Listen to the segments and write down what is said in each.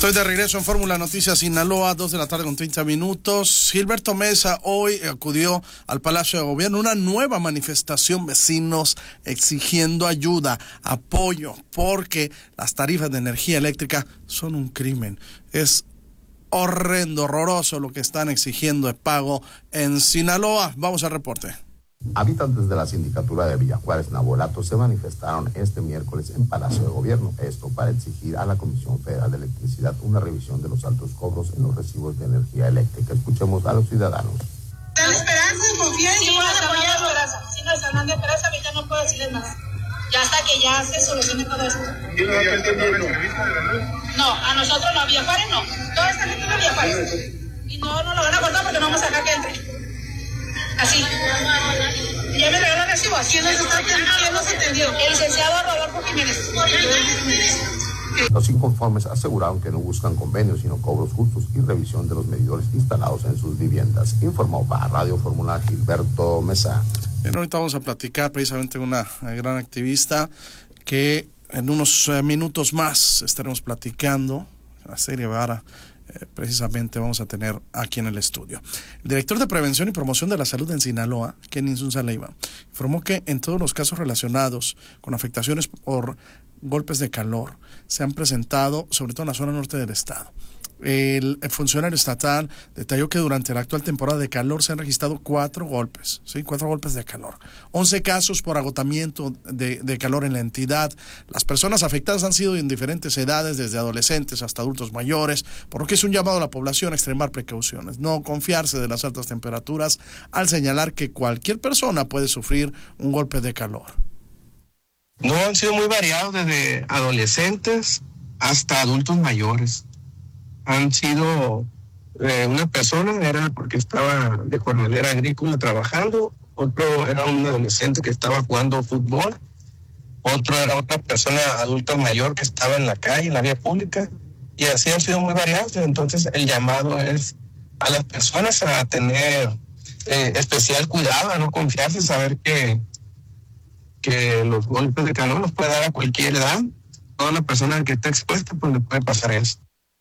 Estoy de regreso en Fórmula Noticias Sinaloa, 2:30 p.m. Gilberto Meza hoy acudió al Palacio de Gobierno, una nueva manifestación, vecinos exigiendo ayuda, apoyo, porque las tarifas de energía eléctrica son un crimen. Es horrendo, horroroso lo que están exigiendo de pago en Sinaloa. Vamos al reporte. Habitantes de la sindicatura de Villa Juárez, Nabolato, se manifestaron este miércoles en Palacio de Gobierno, esto para exigir a la Comisión Federal de Electricidad una revisión de los altos cobros en los recibos de energía eléctrica. Escuchemos a los ciudadanos. Dan esperanza, confíen y van a apoyar esperanza. Sí, nos están dando esperanza, que ya no puedo decirles más. Ya hasta que ya se solucione todo esto. No, a nosotros no, a Villa Juárez no. Toda esta gente de Villa Juárez. Y no nos lo van a cortar porque no vamos a dejar que entre. Así. Ya me regaló el recibo. ¿Quién nos entendió? El licenciado Rodolfo Jiménez. Los inconformes aseguraron que no buscan convenios, sino cobros justos y revisión de los medidores instalados en sus viviendas. Informó para Radio Fórmula Gilberto Meza. Bien, ahorita vamos a platicar precisamente con una gran activista que en unos minutos más estaremos platicando. La serie Vara. Precisamente vamos a tener aquí en el estudio. El director de Prevención y Promoción de la Salud en Sinaloa, Kenny Insunza Leiva, informó que en todos los casos relacionados con afectaciones por golpes de calor se han presentado, sobre todo en la zona norte del estado. El funcionario estatal detalló que durante la actual temporada de calor se han registrado 4 golpes de calor, 11 casos por agotamiento de calor en la entidad. Las personas afectadas han sido en diferentes edades, desde adolescentes hasta adultos mayores, por lo que es un llamado a la población a extremar precauciones, no confiarse de las altas temperaturas, al señalar que cualquier persona puede sufrir un golpe de calor. No, han sido muy variados, desde adolescentes hasta adultos mayores. Han sido una persona, era porque estaba de jornalera agrícola trabajando, otro era un adolescente que estaba jugando fútbol, otro era otra persona adulta mayor que estaba en la calle, en la vía pública, y así han sido muy variados. Entonces el llamado es a las personas a tener especial cuidado, a no confiarse, saber que los golpes de calor los puede dar a cualquier edad. Toda la persona que está expuesta pues le puede pasar eso.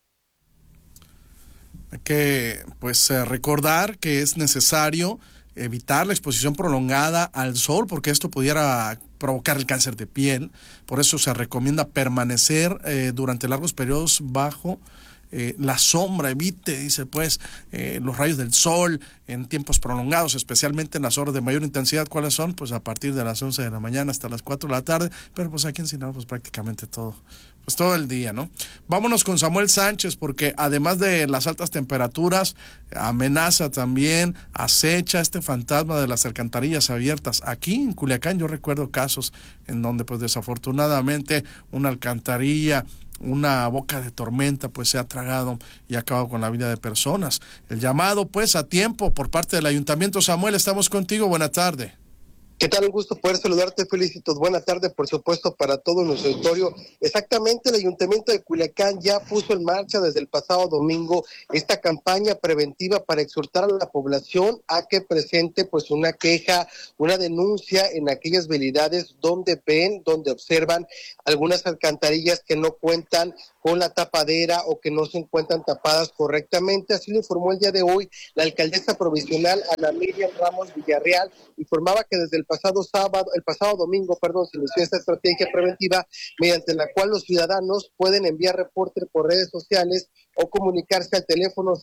Hay que recordar que es necesario evitar la exposición prolongada al sol, porque esto pudiera provocar el cáncer de piel. Por eso se recomienda permanecer durante largos periodos bajo la sombra. Evite, dice los rayos del sol en tiempos prolongados, especialmente en las horas de mayor intensidad. ¿Cuáles son? Pues a partir de las 11 de la mañana hasta las 4 de la tarde, pero pues aquí en Sinaloa pues prácticamente todo el día, ¿no? Vámonos con Samuel Sánchez, porque además de las altas temperaturas, amenaza también, acecha este fantasma de las alcantarillas abiertas. Aquí en Culiacán yo recuerdo casos en donde pues desafortunadamente una alcantarilla, una boca de tormenta pues se ha tragado y ha acabado con la vida de personas. El llamado pues a tiempo por parte del ayuntamiento. Samuel, estamos contigo, buena tarde. ¿Qué tal? Un gusto poder saludarte, Felicitos. Buena tarde, por supuesto, para todo nuestro auditorio. Exactamente, el Ayuntamiento de Culiacán ya puso en marcha desde el pasado domingo esta campaña preventiva para exhortar a la población a que presente pues una queja, una denuncia en aquellas vialidades donde observan algunas alcantarillas que no cuentan con la tapadera o que no se encuentran tapadas correctamente. Así lo informó el día de hoy la alcaldesa provisional Ana Miriam Ramos Villarreal. Informaba que desde el pasado domingo, se inició esta estrategia preventiva mediante la cual los ciudadanos pueden enviar reporte por redes sociales o comunicarse al teléfono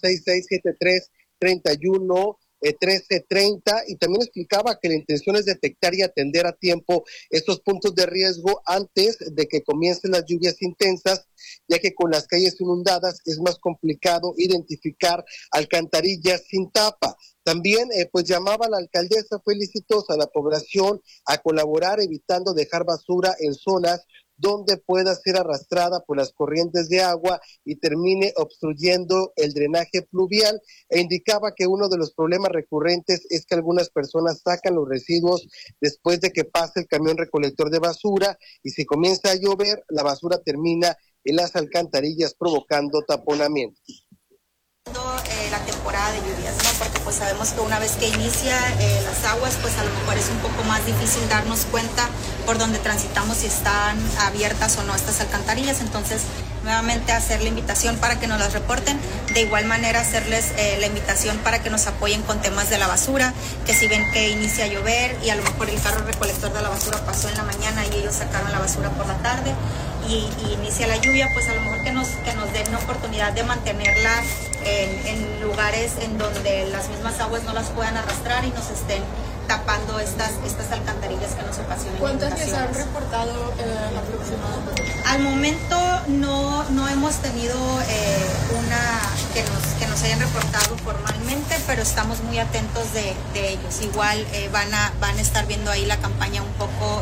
6673-31-1330, y también explicaba que la intención es detectar y atender a tiempo estos puntos de riesgo antes de que comiencen las lluvias intensas, ya que con las calles inundadas es más complicado identificar alcantarillas sin tapa. También llamaba a la alcaldesa Felicitos a la población a colaborar evitando dejar basura en zonas donde pueda ser arrastrada por las corrientes de agua y termine obstruyendo el drenaje pluvial, e indicaba que uno de los problemas recurrentes es que algunas personas sacan los residuos después de que pase el camión recolector de basura, y si comienza a llover, la basura termina en las alcantarillas provocando taponamiento. La temporada de lluvias, ¿no? Porque pues sabemos que una vez que inicia las aguas, pues a lo mejor es un poco más difícil darnos cuenta por dónde transitamos, si están abiertas o no estas alcantarillas. Entonces nuevamente hacer la invitación para que nos las reporten. De igual manera hacerles la invitación para que nos apoyen con temas de la basura, que si ven que inicia a llover y a lo mejor el carro recolector de la basura pasó en la mañana y ellos sacaron la basura por la tarde y inicia la lluvia, pues a lo mejor que nos den la oportunidad de mantenerla en lugares en donde las mismas aguas no las puedan arrastrar y nos estén tapando estas alcantarillas que nos ocasionan. ¿Cuántas se han reportado aproximadamente? Al momento no hemos tenido una que nos hayan reportado formalmente, pero estamos muy atentos de ellos. Igual van a estar viendo ahí la campaña un poco.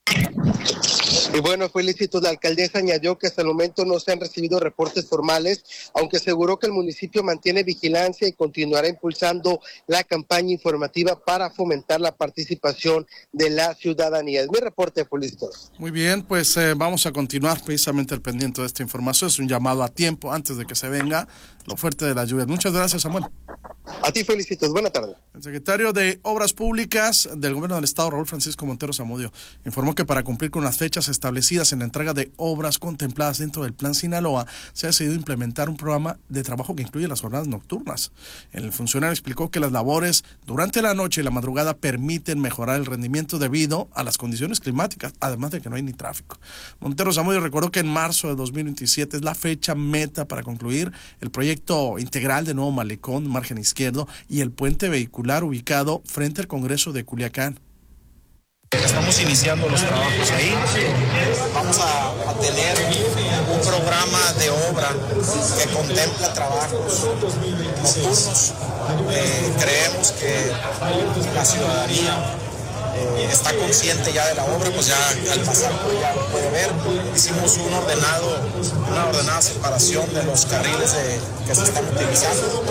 Y bueno, Felicito, la alcaldesa añadió que hasta el momento no se han recibido reportes formales, aunque aseguró que el municipio mantiene vigilancia y continuará impulsando la campaña informativa para fomentar la participación de la ciudadanía. Es mi reporte, Felicito. Muy bien, pues vamos a continuar precisamente al pendiente de esta información. Es un llamado a tiempo antes de que se venga lo fuerte de la lluvia. Muchas gracias, Samuel. A ti, Felicitos. Buena tarde. El secretario de Obras Públicas del Gobierno del Estado, Raúl Francisco Montero Zamudio, informó que para cumplir con las fechas establecidas en la entrega de obras contempladas dentro del Plan Sinaloa, se ha decidido implementar un programa de trabajo que incluye las jornadas nocturnas. El funcionario explicó que las labores durante la noche y la madrugada permiten mejorar el rendimiento debido a las condiciones climáticas, además de que no hay ni tráfico. Montero Zamudio recordó que en marzo de 2027 es la fecha meta para concluir el proyecto integral de nuevo malecón, margen izquierdo, y el puente vehicular ubicado frente al Congreso de Culiacán. Estamos iniciando los trabajos ahí. Vamos a tener un programa de obra que contempla trabajos nocturnos. Creemos que la ciudadanía está consciente ya de la obra, pues ya al pasar por ya lo puede ver. Hicimos una ordenada separación de los carriles que se están utilizando,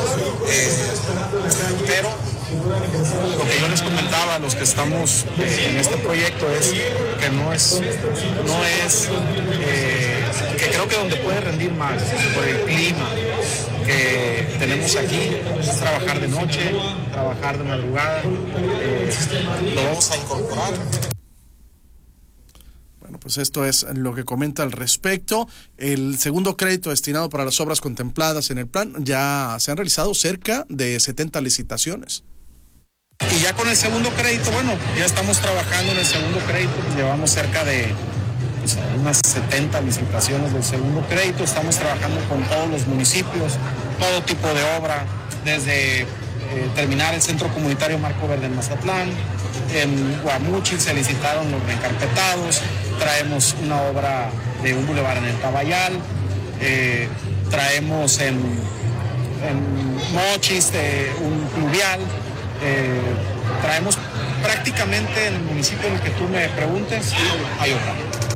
pero lo que yo les comentaba a los que estamos en este proyecto es que que creo que donde puede rendir más por el clima que tenemos aquí es trabajar de noche, trabajar de madrugada, lo vamos a incorporar. Bueno, pues esto es lo que comenta al respecto. El segundo crédito destinado para las obras contempladas en el plan, ya se han realizado cerca de 70 licitaciones. Y ya con el segundo crédito, bueno, ya estamos trabajando en el segundo crédito, llevamos cerca de unas 70 licitaciones del segundo crédito, estamos trabajando con todos los municipios, todo tipo de obra, desde terminar el Centro Comunitario Marco Verde en Mazatlán, en Guamuchil se licitaron los reencarpetados, traemos una obra de un bulevar en el Tabayal, traemos en Mochis un pluvial, traemos prácticamente en el municipio en el que tú me preguntes, hay obra.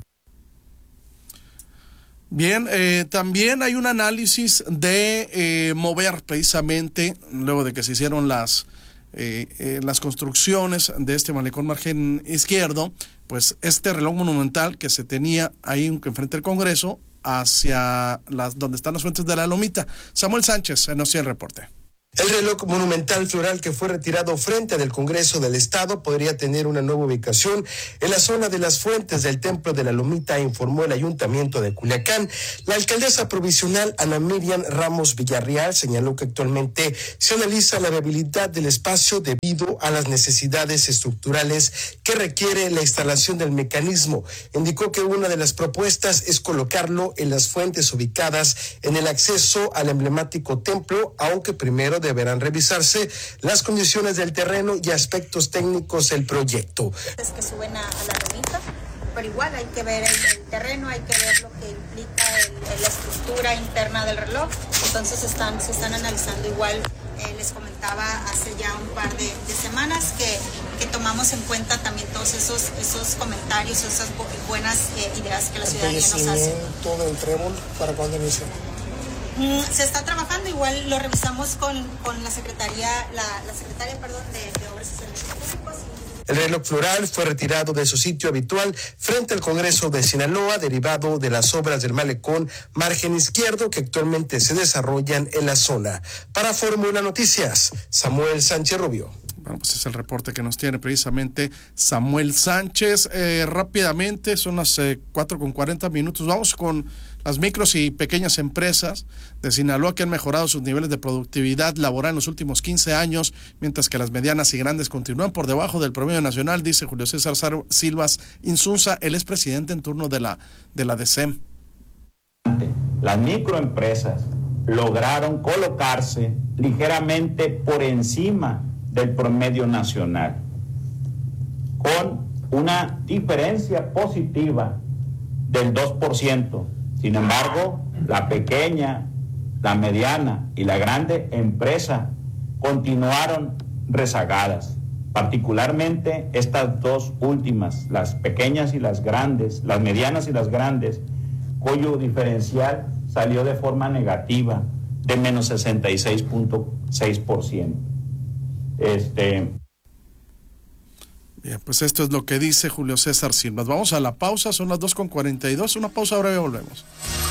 Bien, también hay un análisis de mover precisamente, luego de que se hicieron las construcciones de este malecón margen izquierdo, pues este reloj monumental que se tenía ahí enfrente del Congreso hacia donde están las fuentes de la Lomita. Samuel Sánchez nos tiene el reporte. El reloj monumental floral que fue retirado frente del Congreso del Estado podría tener una nueva ubicación en la zona de las fuentes del Templo de la Lomita, informó el Ayuntamiento de Culiacán. La alcaldesa provisional Ana Miriam Ramos Villarreal señaló que actualmente se analiza la viabilidad del espacio debido a las necesidades estructurales que requiere la instalación del mecanismo. Indicó que una de las propuestas es colocarlo en las fuentes ubicadas en el acceso al emblemático templo, aunque primero deberán revisarse las condiciones del terreno y aspectos técnicos del proyecto. Es que suben a la lomita, pero igual hay que ver el terreno, hay que ver lo que implica la estructura interna del reloj, entonces se están analizando igual. Les comentaba hace ya un par de semanas que tomamos en cuenta también todos esos comentarios, esas buenas ideas que la ciudadanía nos hace. ¿El del trébol para cuándo inicia? Se está trabajando, igual lo revisamos con la secretaria, la secretaria de Obras y Servicios Públicos. El reloj floral fue retirado de su sitio habitual frente al Congreso de Sinaloa, derivado de las obras del malecón margen izquierdo que actualmente se desarrollan en la zona. Para Fórmula Noticias, Samuel Sánchez Rubio. Bueno, pues es el reporte que nos tiene precisamente Samuel Sánchez. Rápidamente, son las 4:40. Vamos con las micros y pequeñas empresas de Sinaloa que han mejorado sus niveles de productividad laboral en los últimos 15 años, mientras que las medianas y grandes continúan por debajo del promedio nacional, dice Julio César Silvas Insunza, el expresidente en turno de la DECEM. Las microempresas lograron colocarse ligeramente por encima del promedio nacional, con una diferencia positiva del 2%. Sin embargo, la pequeña, la mediana y la grande empresa continuaron rezagadas. Particularmente estas dos últimas, las pequeñas y las grandes, las medianas y las grandes, cuyo diferencial salió de forma negativa de menos 66.6%. Bien, pues esto es lo que dice Julio César Silvas. Vamos a la pausa, son las 2:42, una pausa breve, volvemos.